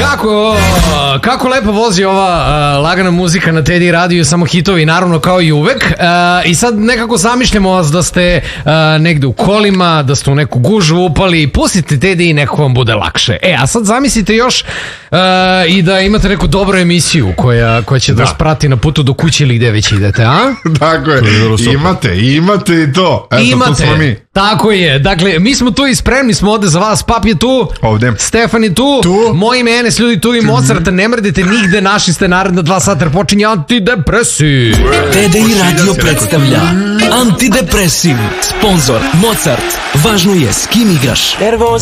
Kako lepo vozi ova lagana muzika na Teddy radiju, samo hitovi, naravno, kao i uvek. I sad nekako zamišljamo vas da ste negde u kolima, da ste u neku gužvu upali, pustite Teddy i neko vam bude lakše. A sad zamislite još i da imate neku dobru emisiju koja će da vas prati na putu do kuće ili gde već idete, a? Tako je, imate i to. Eto, imate, tu smo mi. Tako je, dakle, mi smo tu i spremni smo ovde za vas. Pap je tu, ovde. Stefan je tu, moje ime Enes, ljudi tu i Mozart, ne mrdite nigde, naši ste naredna 2 sata, počinje Antidepresiv. TDI radio predstavlja Antidepresiv, sponzor Mozart, važno je s kim igraš. Nervoza.